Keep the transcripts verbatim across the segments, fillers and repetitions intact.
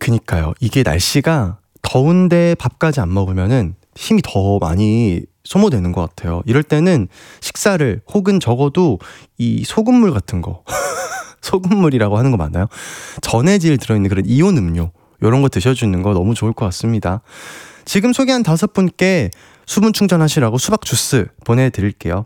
그니까요. 이게 날씨가 더운데 밥까지 안 먹으면은 힘이 더 많이 소모되는 것 같아요. 이럴 때는 식사를 혹은 적어도 이 소금물 같은 거 소금물이라고 하는 거 맞나요? 전해질 들어있는 그런 이온 음료 이런 거 드셔주는 거 너무 좋을 것 같습니다. 지금 소개한 다섯 분께 수분 충전하시라고 수박 주스 보내드릴게요.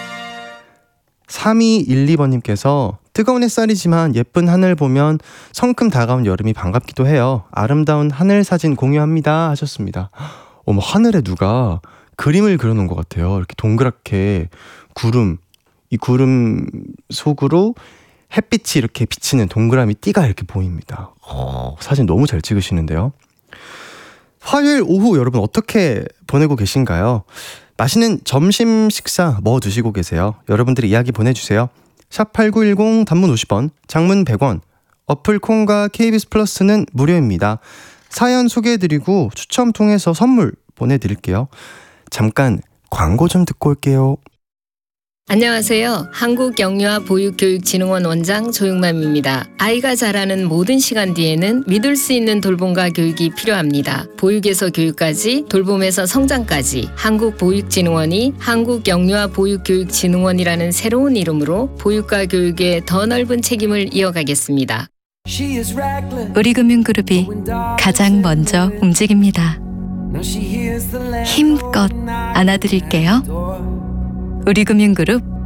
삼이일이 번님께서 뜨거운 햇살이지만 예쁜 하늘 보면 성큼 다가온 여름이 반갑기도 해요. 아름다운 하늘 사진 공유합니다 하셨습니다. 어머, 하늘에 누가 그림을 그려놓은 것 같아요. 이렇게 동그랗게 구름, 이 구름 속으로 햇빛이 이렇게 비치는 동그라미 띠가 이렇게 보입니다. 어, 사진 너무 잘 찍으시는데요. 화요일 오후 여러분 어떻게 보내고 계신가요? 맛있는 점심 식사 뭐 드시고 계세요? 여러분들의 이야기 보내주세요. 샵팔구일공 단문 오십 원, 장문 백 원, 어플 콩과 케이비에스 플러스는 무료입니다. 사연 소개해드리고 추첨 통해서 선물 보내드릴게요. 잠깐 광고 좀 듣고 올게요. 안녕하세요. 한국영유아보육교육진흥원 원장 조용맘입니다. 아이가 자라는 모든 시간 뒤에는 믿을 수 있는 돌봄과 교육이 필요합니다. 보육에서 교육까지, 돌봄에서 성장까지 한국보육진흥원이 한국영유아보육교육진흥원이라는 새로운 이름으로 보육과 교육에 더 넓은 책임을 이어가겠습니다. 우리금융그룹이 가장 먼저 움직입니다. 힘껏 안아드릴게요. 우리금융그룹